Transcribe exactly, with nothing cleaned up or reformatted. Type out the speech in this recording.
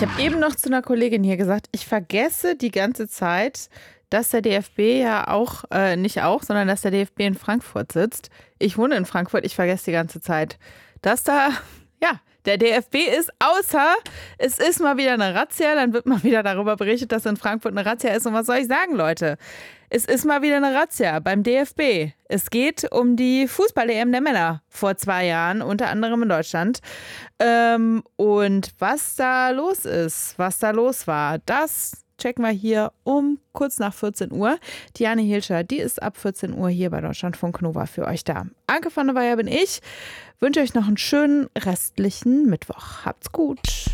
habe eben noch zu einer Kollegin hier gesagt, ich vergesse die ganze Zeit, dass der D F B ja auch, äh, nicht auch, sondern dass der D F B in Frankfurt sitzt. Ich wohne in Frankfurt, ich vergesse die ganze Zeit, dass da, ja, der D F B ist, außer es ist mal wieder eine Razzia, dann wird mal wieder darüber berichtet, dass in Frankfurt eine Razzia ist. Und was soll ich sagen, Leute? Es ist mal wieder eine Razzia beim D F B. Es geht um die Fußball-E M der Männer vor zwei Jahren, unter anderem in Deutschland. Ähm, und was da los ist, was da los war, das checken wir hier um kurz nach vierzehn Uhr. Diane Hilscher, die ist ab vierzehn Uhr hier bei Deutschlandfunk Nova für euch da. Anke von der Weyer bin ich. Wünsche euch noch einen schönen restlichen Mittwoch. Habt's gut.